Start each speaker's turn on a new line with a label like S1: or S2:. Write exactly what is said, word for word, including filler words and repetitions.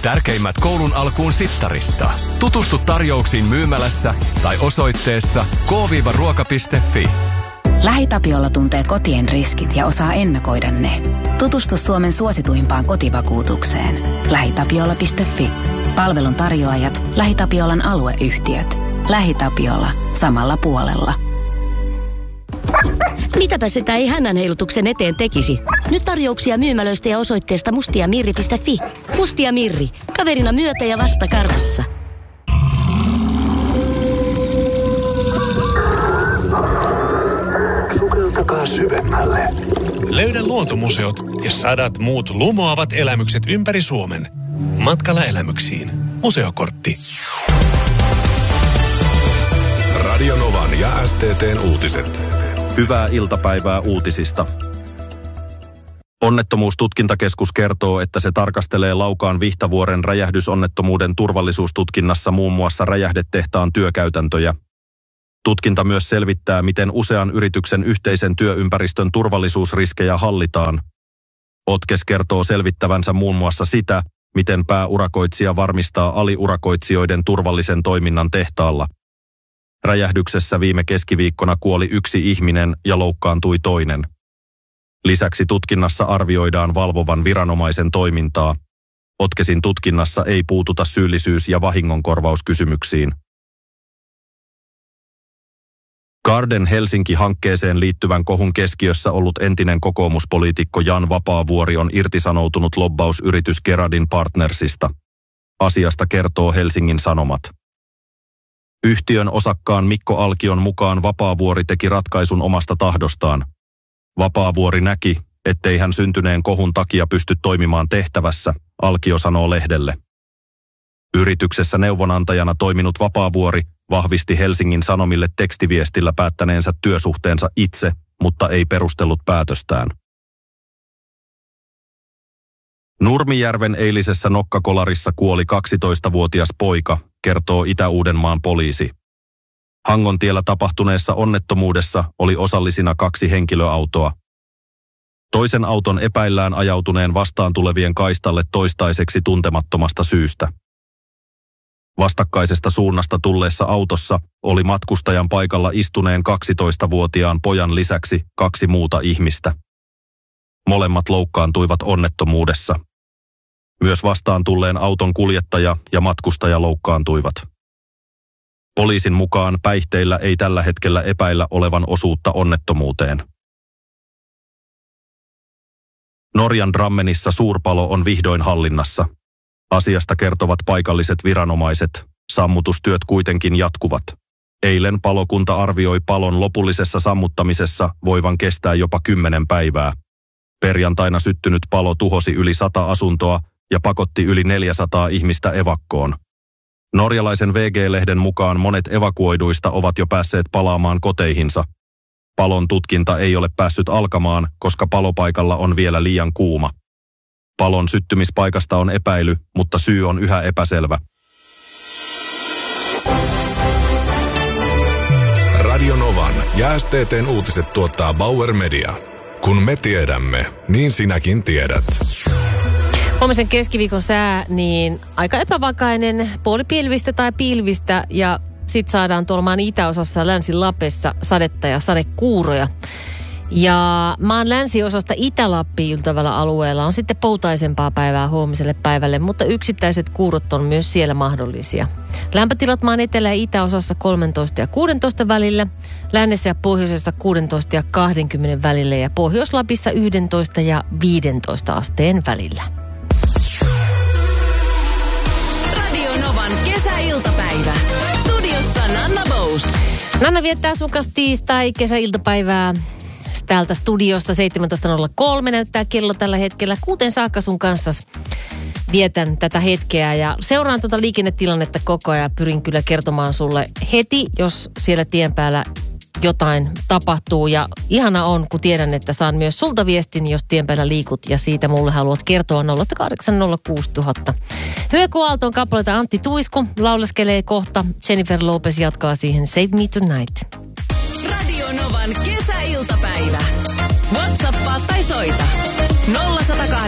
S1: tärkeimmät koulun alkuun sittarista. Tutustu tarjouksiin myymälässä tai osoitteessa k ruoka piste fi.
S2: LähiTapiola tuntee kotien riskit ja osaa ennakoida ne. Tutustu Suomen suosituimpaan kotivakuutukseen. lähitapiola piste fi. Palvelun tarjoajat, LähiTapiolan alueyhtiöt. LähiTapiola. Samalla puolella.
S3: Mitäpä sitä ei hännän heilutuksen eteen tekisi? Nyt tarjouksia myymälöistä ja osoitteesta mustiamirri piste fi. Mustia Mirri. Kaverina myötä ja vasta karvassa.
S4: Sukeltakaa syvemmälle.
S5: Löydä luontomuseot ja sadat muut lumoavat elämykset ympäri Suomen. Matkalla elämyksiin. Museokortti.
S6: Radio Novan ja S T T:n uutiset.
S7: Hyvää iltapäivää uutisista. Onnettomuustutkintakeskus kertoo, että se tarkastelee Laukaan Vihtavuoren räjähdysonnettomuuden turvallisuustutkinnassa muun muassa räjähdetehtaan työkäytäntöjä. Tutkinta myös selvittää, miten usean yrityksen yhteisen työympäristön turvallisuusriskejä hallitaan. Otkes kertoo selvittävänsä muun muassa sitä, miten pääurakoitsija varmistaa aliurakoitsijoiden turvallisen toiminnan tehtaalla. Räjähdyksessä viime keskiviikkona kuoli yksi ihminen ja loukkaantui toinen. Lisäksi tutkinnassa arvioidaan valvovan viranomaisen toimintaa. Otkesin tutkinnassa ei puututa syyllisyys- ja vahingonkorvauskysymyksiin. Garden Helsinki-hankkeeseen liittyvän kohun keskiössä ollut entinen kokoomuspoliitikko Jan Vapaavuori on irtisanoutunut lobbausyritys Geradin Partnersista. Asiasta kertoo Helsingin Sanomat. Yhtiön osakkaan Mikko Alkion mukaan Vapaavuori teki ratkaisun omasta tahdostaan. Vapaavuori näki, ettei hän syntyneen kohun takia pysty toimimaan tehtävässä, Alkio sanoo lehdelle. Yrityksessä neuvonantajana toiminut Vapaavuori vahvisti Helsingin Sanomille tekstiviestillä päättäneensä työsuhteensa itse, mutta ei perustellut päätöstään. Nurmijärven eilisessä nokkakolarissa kuoli kaksitoistavuotias poika, kertoo Itä-Uudenmaan poliisi. Hangontiellä tapahtuneessa onnettomuudessa oli osallisina kaksi henkilöautoa. Toisen auton epäillään ajautuneen vastaan tulevien kaistalle toistaiseksi tuntemattomasta syystä. Vastakkaisesta suunnasta tulleessa autossa oli matkustajan paikalla istuneen kaksitoistavuotiaan pojan lisäksi kaksi muuta ihmistä. Molemmat loukkaantuivat onnettomuudessa. Myös vastaan tulleen auton kuljettaja ja matkustaja loukkaantuivat. Poliisin mukaan päihteillä ei tällä hetkellä epäillä olevan osuutta onnettomuuteen. Norjan Drammenissa suurpalo on vihdoin hallinnassa. Asiasta kertovat paikalliset viranomaiset. Sammutustyöt kuitenkin jatkuvat. Eilen palokunta arvioi palon lopullisessa sammuttamisessa voivan kestää jopa kymmenen päivää. Perjantaina syttynyt palo tuhosi yli sata asuntoa ja pakotti yli neljäsataa ihmistä evakkoon. Norjalaisen V G-lehden mukaan monet evakuoiduista ovat jo päässeet palaamaan koteihinsa. Palon tutkinta ei ole päässyt alkamaan, koska palopaikalla on vielä liian kuuma. Palon syttymispaikasta on epäily, mutta syy on yhä epäselvä.
S6: Radio Novan ja S T T:n uutiset tuottaa Bauer Media. Kun me tiedämme, niin sinäkin tiedät.
S8: Huomisen keskiviikon sää, niin aika epävakainen, puolipilvistä tai pilvistä ja sit saadaan tuolla maan itäosassa Länsi-Lapissa sadetta ja sadekuuroja. Ja maan länsiosasta Itä-Lappiin yltävällä alueella on sitten poutaisempaa päivää huomiselle päivälle, mutta yksittäiset kuurot on myös siellä mahdollisia. Lämpötilat maan etelä- ja itäosassa kolmetoista ja kuusitoista välillä, lännessä ja pohjoisessa kuusitoista ja kaksikymmentä välillä ja Pohjois-Lapissa yksitoista ja viisitoista asteen välillä.
S9: Radio Novan kesäiltapäivä. Studiossa Nanna Bous.
S8: Nanna viettää sun kanssa tiistai kesäiltapäivää. Täältä studiosta seitsemäntoista nolla kolme näyttää kello tällä hetkellä. Kuuteen saakka sun kanssa vietän tätä hetkeä ja seuraan tuota liikennetilannetta koko ajan. Pyrin kyllä kertomaan sulle heti, jos siellä tien päällä jotain tapahtuu. Ja ihana on, kun tiedän, että saan myös sulta viestin, jos tien päällä liikut ja siitä mulle haluat kertoa nolla kahdeksan nolla kuusi nolla nolla nolla. Hyöky Aaltoon kappaleita Antti Tuisku lauleskelee kohta. Jennifer Lopez jatkaa siihen Save Me Tonight.
S9: Radio Novan kesäiltapäivä. WhatsAppaa tai soita nolla yksi nolla kahdeksan